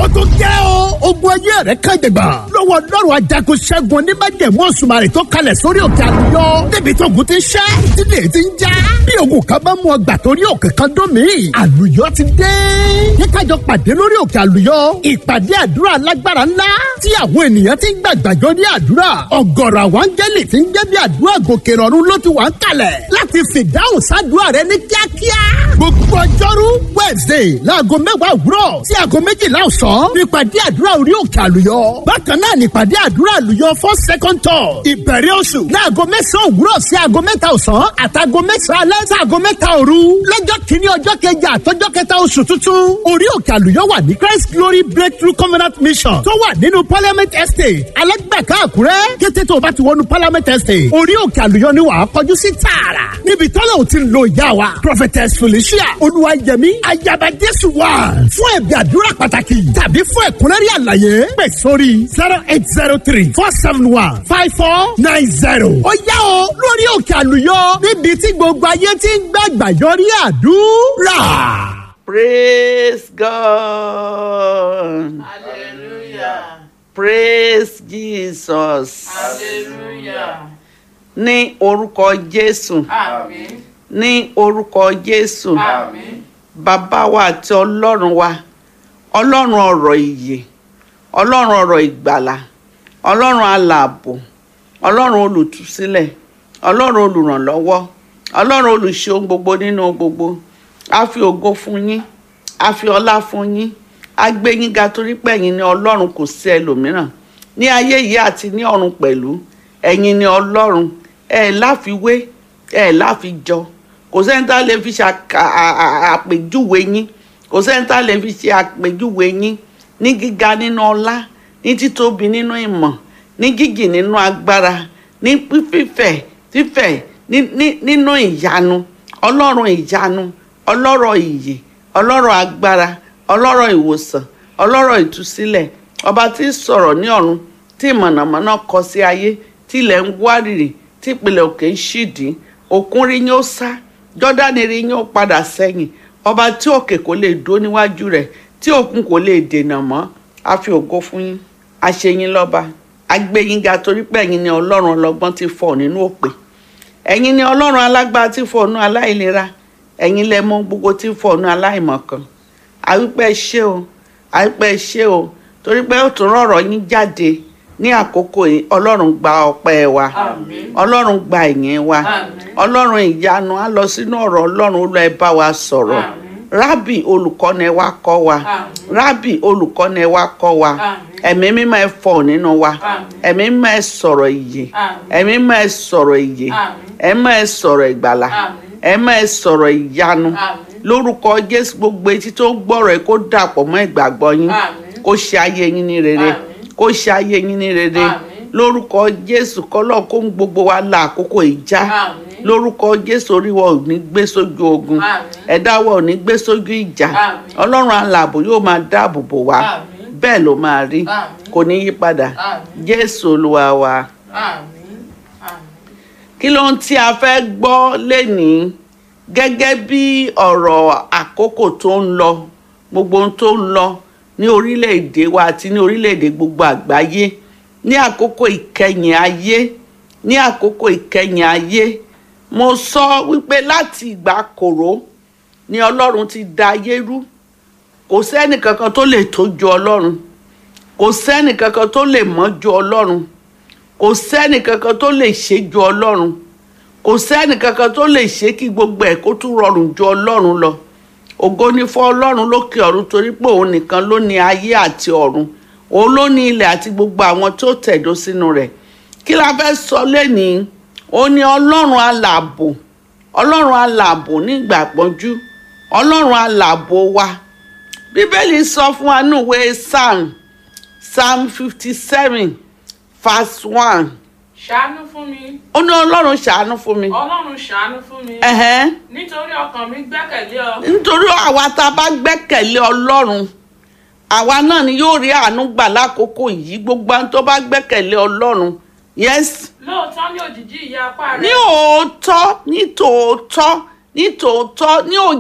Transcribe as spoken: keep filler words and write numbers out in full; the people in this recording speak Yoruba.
tó jẹ́ o. ogun ayé rẹ̀ kan jẹ̀gbà. lọ́wọ́ lọ́rùn ajagun ṣẹ́gun oníbàjẹ́mú òṣùmàrè tó kalẹ̀ sórí òkè àlùyọ. débi tó ogun ti ṣẹ́ ìdílé ti ń já. bí ogun kan bá mú ọgbà torí òkè kan dún mí. àlùyọ ti dé. ní kájọ pàdé lórí òkè àlùyọ. ìpàdé àdúrà lágbára ńlá. tí àwọn ènìyàn ti ń gbàgbàjọ ní àdúrà. ọ̀gọ̀rọ̀ àwọn áńgẹ́lì ti ń jẹ́ bí àdúrà gòkè rọ̀rùn ló ti wà ń kalẹ̀. láti fìdáhùn sádùá rẹ ní kíákíá. gbogbo ọjọ́rú Wednesday láago mẹ́wàá òwúrọ̀ sí aago méjìlá ọ̀sán. nípàdé àdúrà orí òkè àlùyọ. bákan náà nípàdé àdúrà àlùyọ fún second tour. ìbẹ̀rẹ̀ oṣù láago mẹ́sàn-án òwúrọ̀ sí aago mẹ́ta ọ̀sán àtàgo mẹ́sàn-án alẹ́ sí aago mẹ́ta òru. lọ́jọ́ kìíní ọjọ́ kẹjọ àtọ́jọ́ kẹta oṣù tuntun. orí òkè àlùyọ wà ní Christ Glory Breakthrough Covenant Mission tó wà nínú Parliament Estate alágbàká Àkúrẹ́. kété tó o bá ti wọnú Parliament Estate orí òkè àlùyọ ni wàá kọjú sí tààrà. níbi tọ́lá ò ti ń lo ìyá wa Prophetess Felicia Olúwayẹmí ayaba Jésù wà. fún ẹ̀bí àdúrà pàtàkì tàbí fún ẹ̀kúnrẹ́rẹ́ àlàyé pè sórí zero eight zero three four seven one five four nine zero. ó yá o lórí òkè àlùyọ níbi tí gbogbo ayé ti ń gbàgbà yọrí àdúrà. Praise God. Hallelujah. Praise Jesus. Hallelujah. Ní orúkọ Jésù. Àmín. Ní orúkọ Jésù. Àmín. Bàbá wa àti Ọlọ́run wa. Ọlọ́run ọ̀rọ̀ ìyè. Ọlọ́run ọ̀rọ̀ ìgbàlà. Ọlọ́run alààbò. Ọlọ́run olùtúsílẹ̀. Ọlọ́run olùrànlọ́wọ́. Ọlọ́run olùṣe ohun gbogbo nínú ohun gbogbo. A fi ògo fún yín. A fi ọlá fún yín. A gbé yín ga torí pé ẹ̀yin ni Ọlọ́run, kò sí ẹlòmíràn. Ní ayé yìí àti ní ọ̀run pẹ̀lú. Ẹ̀yin ni Ọlọ́run. Ẹ láfiwé, ẹ láfijọ. Kò sẹ́ni tá lè fi ṣe àpèjúwe yín. Kò sẹ́ni tá lè fi ṣe àpèjúwe yín. Ní gíga nínú ọlá, ní títóbi nínú ìmọ̀, ní gígì nínú agbára, ní fífẹ̀ fífẹ̀ nínú ìyanu. Ọlọ́run ìyanu, ọlọ́rọ̀ ìyè, ọlọ́rọ̀ agbára, ọlọ́rọ̀ ìwòsàn, ọlọ́rọ̀ ìtúsílẹ̀. Ọba tí ń sọ̀rọ̀ ní ọ̀run, tí mọ̀nàmọ́ná kọ sí ayé, tí ilẹ̀ ń wárìrì, tí ìpìlẹ̀ òkè ń ṣídìí. Òkun rí yín ó sá, Jọ́dánì rí yín ó padà sẹ́yìn. Ọba tí òkè kò lè dó níwájú rẹ̀, tí òkun kò lè dènà mọ́. A fi ògo fún yín, a ṣe yín lọ́ba, a gbé yín ga torí pé ẹ̀yin ni Ọlọ́run ọlọ́gbọ́n tí fọ̀ nínú òpè. Ẹ̀yin ni Ọlọ́run alágbára tí fọ̀ nínú aláìlera. Ẹ̀yin lẹ mọ̀ gbogbo tí fọ̀ nínú aláìmọ̀kan. A wí pé ẹ ṣé o, a wí pé ẹ ṣé o torí pé ó tún rọ̀rọ̀ yín jáde ní àkókò yìí. Ọlọ́run gba ọpẹ́ wa. Àmín. Ọlọ́run gba ìyìn wa. Àmín. Ọlọ́run ìyanu á lọ sínú ọ̀rọ̀ Ọlọ́run ó lọ ẹ bá wa sọ̀rọ̀. Àmín. Rábì olùkọ́ni ẹ wá kọ́ wa. Àmín. Rábì olùkọ́ni ẹ wá kọ́ wa. Àmín. Ẹ̀mí mímọ́ ẹ fọ̀ nínú wa. Àmín. Ẹ̀mí mímọ́ ẹ sọ̀rọ̀ ìyè. Àmín. Ẹ̀mí mímọ́ ẹ sọ̀rọ̀ ìyè. Àmín. Ẹ̀mí mímọ́ ẹ sọ̀rọ̀ ìgbàlà. Àmín. Ẹ̀mí mímọ́ ẹ sọ̀rọ̀ ìyanu. Àmín. Lórúkọ Jésù, gbogbo etí tó gbọ́rọ̀ ẹ kó dàpọ̀ mọ́ ìgbàgbọ́ yín. Àmín. Kó ṣe ayé yín ní rere. Àmín. Kó ṣe ayé yín ní rere. Àmín. Lórúkọ Jésù, kọ́lọ́ kó ń gbogbo wa la àkókò ìjà. Àmín. Lórúkọ Jésù, orí wa ò ní gbé sójú ogun. Àmín. Ẹ̀dá wa ò ní gbé sójú ìjà. Àmín. Ọlọ́run alààbò yóò máa dáàbò bò wá. Àmín. Bẹ́ẹ̀ ló máa rí. Àmín. Kò ní yí padà. Àmín. Jésù Olúwa wa. Àmín. Àmín. Kí ló ń tí a fẹ́ gbọ́ lénìí gẹ́gẹ́ bí ọ̀rọ̀ àkókò tó ń lọ, gbogbo ohun tó ń lọ ní orílẹ̀-èdè wa àti ní orílẹ̀-èdè gbogbo àgbáyé, ní àkókò ìkẹyìn ayé, ní àkókò ìkẹyìn ayé. Mo sọ wípé láti ìgbà kòró ni Ọlọ́run ti da ayé rú. Kò sẹ́ni kankan tó lè tó ju Ọlọ́run. Kò sẹ́ni kankan tó lè mọ̀ ju Ọlọ́run. Kò sẹ́ni kankan tó lè ṣe ju Ọlọ́run. Kò sẹ́ni kankan tó lè ṣe kí gbogbo ẹ̀ kó tún rọrùn ju Ọlọ́run lọ. Ògo ni fún Ọlọ́run lókè ọ̀run torí pé òun nìkan ló ní ayé àti ọ̀run. Òun ló ní ilẹ̀ àti gbogbo àwọn tó tẹ̀dó sínú rẹ̀. Kí la fẹ́ sọ lénìí? Ó ní Ọlọ́run alààbò. Ọlọ́run alààbò nígbà pọ́njú. Ọlọ́run alààbò wa. Bíbélì sọ fún wa nínú ìwé Psalm, Psalm fifty-seven, verse one. Ṣàánú fún mi. Ó ní Ọlọ́run ṣàánú fún mi. Ọlọ́run ṣàánú fún mi. Ẹ̀hẹ́n. Nítorí ọkàn mi gbẹ́kẹ̀lé ọ. Nítorí àwa tá a bá gbẹ́kẹ̀lé Ọlọ́run, àwa náà ni yóò rí àánú gbà lákòókò yìí. Gbogbo àwọn tó bá gbẹ́kẹ̀lé Ọlọ́run. Yes. Lóòótọ́ ní òjìji ìyà apá rẹ̀. Ní òótọ́, ní tòótọ́, ní tòótọ́, ní òjì.